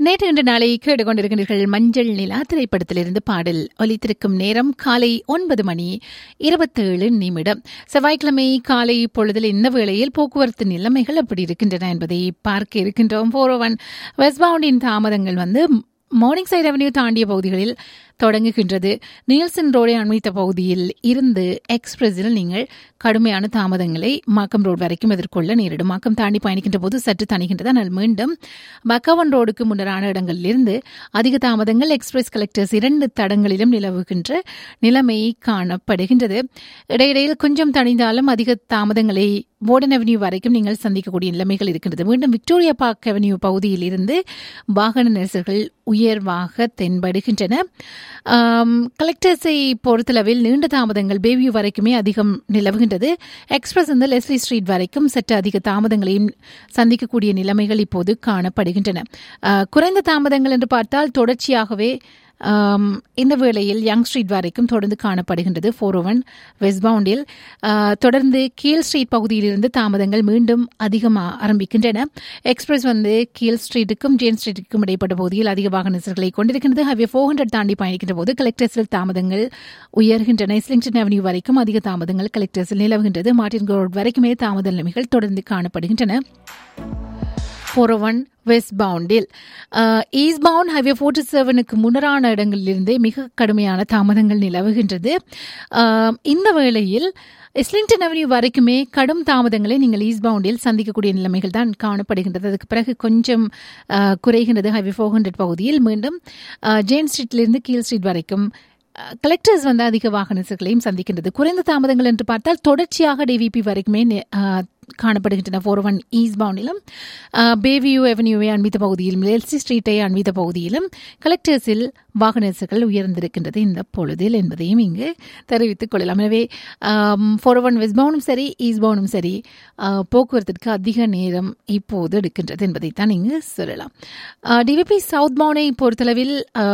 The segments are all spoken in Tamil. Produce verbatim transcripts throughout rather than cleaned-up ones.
நேற்று இன்று நாளை கேட்டுக்கொண்டிருக்கின்றீர்கள். மஞ்சள் நிலா திரைப்படத்திலிருந்து பாடல் ஒலித்திருக்கும் நேரம் காலை ஒன்பது மணி இருபத்தேழு நிமிடம். செவ்வாய்க்கிழமை காலை பொழுதில் இந்த வேளையில் போக்குவரத்து நிலைமைகள் எப்படி இருக்கின்றன என்பதை பார்க்க இருக்கின்றோம். போர் ஒன் வெஸ்ட் பவுண்டின் தாமதங்கள் வந்து மார்னிங் சைட் அவென்யூ தாண்டிய பகுதிகளில் தொடங்குகின்றது. நீல்சன் ரோடை அண்மித்த பகுதியில் இருந்து எக்ஸ்பிரஸில் நீங்கள் கடுமையான தாமதங்களை மாக்கம் ரோடு வரைக்கும் எதிர்கொள்ள நேரிடும். மாக்கம் தாண்டி பயணிக்கின்ற போது சற்று தணிகின்றது. ஆனால் மீண்டும் பக்கவன் ரோடுக்கு முன்னரான இடங்களிலிருந்து அதிக தாமதங்கள் எக்ஸ்பிரஸ் கலெக்டர்ஸ் இரண்டு தடங்களிலும் நிலவுகின்ற நிலைமை காணப்படுகின்றது. இடையிடையில் கொஞ்சம் தணிந்தாலும் அதிக தாமதங்களை போர்டன் அவென்யூ வரைக்கும் நீங்கள் சந்திக்கக்கூடிய நிலைமைகள் இருக்கின்றது. மீண்டும் விக்டோரியா பார்க் அவென்யூ பகுதியில் இருந்து வாகன நெரிசல்கள் உயர்வாக தென்படுகின்றன. கலெக்டர்ஸை பொறுத்தளவில் நீண்ட தாமதங்கள் பேவியூ வரைக்குமே அதிகம் நிலவுகின்றது. எக்ஸ்பிரஸ் இந்த லெஸ்லி ஸ்ட்ரீட் வரைக்கும் சற்று அதிக தாமதங்களையும் சந்திக்கக்கூடிய நிலைமைகள் இப்போது காணப்படுகின்றன. குறைந்த தாமதங்கள் என்று பார்த்தால் தொடர்ச்சியாகவே இந்த வேளையில் யங் ஸ்ட்ரீட் வரைக்கும் தொடர்ந்து காணப்படுகின்றது. போர் ஒன் வெஸ்ட் பவுண்டில் தொடர்ந்து கீழ் ஸ்ட்ரீட் பகுதியிலிருந்து தாமதங்கள் மீண்டும் அதிகமாக ஆரம்பிக்கின்றன. எக்ஸ்பிரஸ் வந்து கீழ் ஸ்ட்ரீட்டுக்கும் ஜேன் ஸ்ட்ரீட்டுக்கும் இடைப்பட்ட பகுதியில் அதிக வாகன நெரிசல்களை கொண்டிருக்கின்றது. ஹைவே ஃபோர் ஹண்ட்ரட் தாண்டி பயணிக்கின்ற போது கலெக்டர்ஸில் தாமதங்கள் உயர்கின்றன. இஸ்லிங்டன் அவென்யூ வரைக்கும் அதிக தாமதங்கள் கலெக்டர்ஸில் நிலவுகின்றது. மார்டின் ரோட் வரைக்குமே தாமத நிலைமைகள் தொடர்ந்து காணப்படுகின்றன. Four one west பவுண்டில் east bound highway forty செவனுக்கு முன்னரான இடங்களிலிருந்தே மிக கடுமையான தாமதங்கள் நிலவுகின்றது. இந்த வேளையில் இஸ்லிங்டன் அவென்யூ வரைக்குமே கடும் தாமதங்களை நீங்கள் ஈஸ்ட் பவுண்டில் சந்திக்கக்கூடிய நிலைமைகள் தான் காணப்படுகின்றது. அதுக்கு பிறகு கொஞ்சம் குறைகின்றது ஹைவே ஃபோர் ஹண்ட்ரட் பகுதியில். மீண்டும் ஜேன் ஸ்ட்ரீட்லிருந்து கீழ் ஸ்ட்ரீட் வரைக்கும் கலெக்டர்ஸ் வந்து அதிக வாகன நெரிசல்களையும் சந்திக்கின்றது. குறைந்த தாமதங்கள் என்று பார்த்தால் தொடர்ச்சியாக டிவிபி வரைக்குமே காணப்படுகின்றன. போர் ஒன் ஈஸ்ட் பவுண்டிலும் பேவியூ அவென்யூவை அண்மித்த பகுதியிலும் லெஸ்லி ஸ்ட்ரீட்டை அண்மித்த பகுதியிலும் கலெக்டர்ஸில் வாகன நெரிசல்கள் உயர்ந்திருக்கின்றது இந்த பொழுதில் என்பதையும் இங்கு தெரிவித்துக் கொள்ளலாம். எனவே போர் ஒன் வெஸ்ட் பவுண்டும் சரி ஈஸ்ட் பவுண்டும் சரி போக்குவரத்திற்கு அதிக நேரம் இப்போது எடுக்கின்றது என்பதைத்தான் இங்கு சொல்லலாம். டிவிபி சவுத் பவுண்டை பொறுத்தளவில்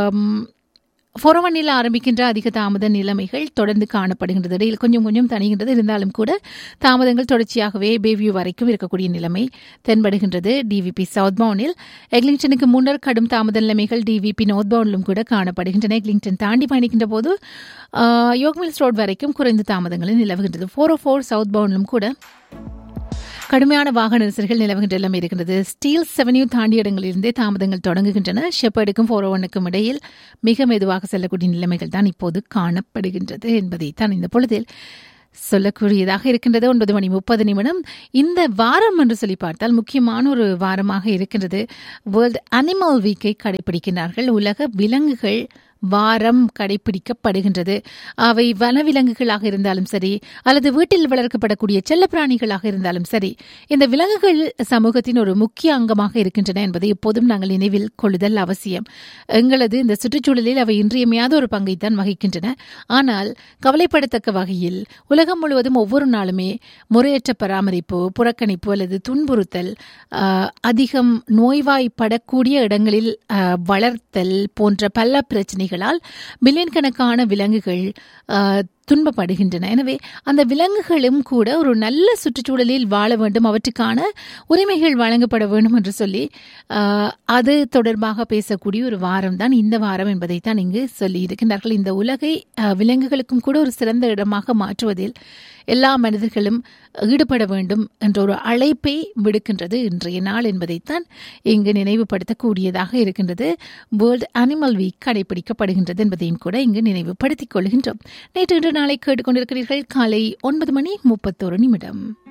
போர் ஒன்னில் ஆரம்பிக்கின்ற அதிக தாமத நிலைமைகள் தொடர்ந்து காணப்படுகின்றது. இடையில் கொஞ்சம் கொஞ்சம் தணிகின்றது. இருந்தாலும் கூட தாமதங்கள் தொடர்ச்சியாகவே பேவியூ வரைக்கும் இருக்கக்கூடிய நிலைமை தென்படுகின்றது. டிவிபி சவுத் பவுண்டில் எக்லிங்டனுக்கு முன்னர் கடும் தாமத நிலைமைகள் டிவிபி நார்த் பவுண்டிலும் கூட காணப்படுகின்றன. எக்லிங்டன் தாண்டி பயணிக்கின்ற போது யோக்மில்ஸ் ரோட் வரைக்கும் குறைந்த தாமதங்கள் நிலவுகின்றது. போர் ஓ ஃபோர் சவுத் பவுண்டிலும் கூட கடுமையான வாகன நெரிசல்கள் நிலவுகின்ற நிலைமை இருக்கின்றது. ஸ்டீல் செவன்யூ தாண்டிய இடங்களிலிருந்தே தாமதங்கள் தொடங்குகின்றன. ஷெப்பர்டுக்கும் போர் ஒன்னுக்கும் இடையில் மிக மெதுவாக செல்லக்கூடிய நிலைமைகள் தான் இப்போது காணப்படுகின்றது என்பதைத்தான் இந்த பொழுதில் சொல்லக்கூடியதாக இருக்கின்றது. ஒன்பது மணி முப்பது நிமிடம். இந்த வாரம் என்று சொல்லி பார்த்தால் முக்கியமான ஒரு வாரமாக இருக்கின்றது. World animal வீக்கை கடைபிடிக்கிறார்கள். உலக விலங்குகள் வாரம் கடைபிடிக்கப்படுகின்றது. அவை வனவிலங்குகளாக இருந்தாலும் சரி அல்லது வீட்டில் வளர்க்கப்படக்கூடிய செல்லப்பிராணிகளாக இருந்தாலும் சரி இந்த விலங்குகள் சமூகத்தின் ஒரு முக்கிய அங்கமாக இருக்கின்றன என்பதை எப்போதும் நாங்கள் நினைவில் கொள்ளுதல் அவசியம். எங்களது இந்த சுற்றுச்சூழலில் அவை இன்றியமையாத ஒரு பங்கைத்தான் வகிக்கின்றன. ஆனால் கவலைப்படத்தக்க வகையில் உலகம் முழுவதும் ஒவ்வொரு நாளுமே முறையற்ற பராமரிப்பு, புறக்கணிப்பு அல்லது துன்புறுத்தல், அதிகம் நோய்வாய்ப்படக்கூடிய இடங்களில் வளர்த்தல் போன்ற பல பிரச்சனைகள் மில்லியன் கணக்கான விலங்குகள் துன்பப்படுகின்றன. எனவே அந்த விலங்குகளும் கூட ஒரு நல்ல சுற்றுச்சூழலில் வாழ வேண்டும், அவற்றுக்கான உரிமைகள் வழங்கப்பட வேண்டும் என்று சொல்லி அது தொடர்பாக பேசக்கூடிய ஒரு வாரம் தான் இந்த வாரம் என்பதைத்தான் இங்கு சொல்லி இருக்கின்றார்கள். இந்த உலகை விலங்குகளுக்கும் கூட ஒரு சிறந்த இடமாக மாற்றுவதில் எல்லா மனிதர்களும் ஈடுபட வேண்டும் என்ற ஒரு அழைப்பை விடுக்கின்றது இன்றைய நாள் என்பதைத்தான் இங்கு நினைவுபடுத்தக்கூடியதாக இருக்கின்றது. வேர்ல்ட் அனிமல் வீக் கடைபிடிக்கப்படுகின்றது என்பதையும் கூட இங்கு நினைவுபடுத்திக் கொள்கின்றோம். நேற்று இன்று நாளை கேட்டுக்கொண்டிருக்கிறீர்கள். காலை ஒன்பது மணி முப்பத்தோரு நிமிடம்.